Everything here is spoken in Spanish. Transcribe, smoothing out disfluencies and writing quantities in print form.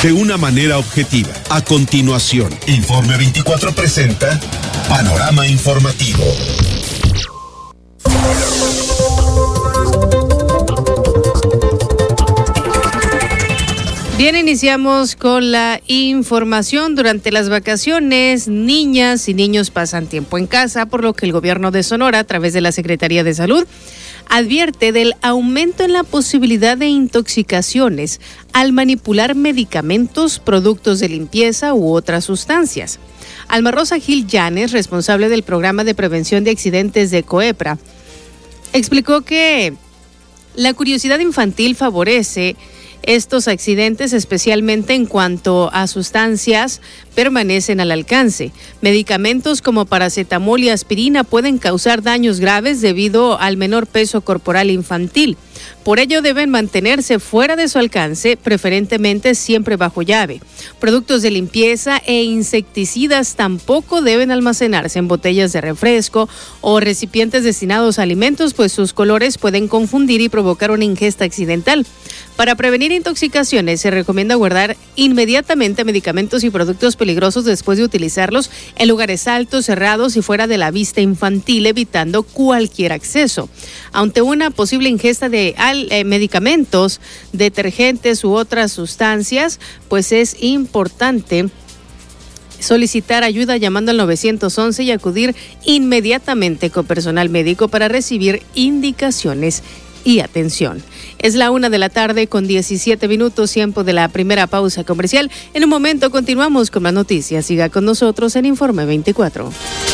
de una manera objetiva. A continuación, Informe 24 presenta Panorama Informativo. Bien, iniciamos con la información. Durante las vacaciones, niñas y niños pasan tiempo en casa, por lo que el gobierno de Sonora, a través de la Secretaría de Salud, advierte del aumento en la posibilidad de intoxicaciones al manipular medicamentos, productos de limpieza u otras sustancias. Alma Rosa Gil Llanes, responsable del programa de prevención de accidentes de COEPRA, explicó que la curiosidad infantil favorece estos accidentes, especialmente en cuanto a sustancias permanecen al alcance. Medicamentos como paracetamol y aspirina pueden causar daños graves debido al menor peso corporal infantil. Por ello deben mantenerse fuera de su alcance, preferentemente siempre bajo llave. Productos de limpieza e insecticidas tampoco deben almacenarse en botellas de refresco o recipientes destinados a alimentos, pues sus colores pueden confundir y provocar una ingesta accidental. Para prevenir intoxicaciones, se recomienda guardar inmediatamente medicamentos y productos peligrosos después de utilizarlos en lugares altos, cerrados y fuera de la vista infantil, evitando cualquier acceso. Ante una posible ingesta de medicamentos, detergentes u otras sustancias, pues es importante solicitar ayuda llamando al 911 y acudir inmediatamente con personal médico para recibir indicaciones y atención. Es la 1:00 con 17 minutos, tiempo de la primera pausa comercial. En un momento continuamos con las noticias. Siga con nosotros en Informe 24.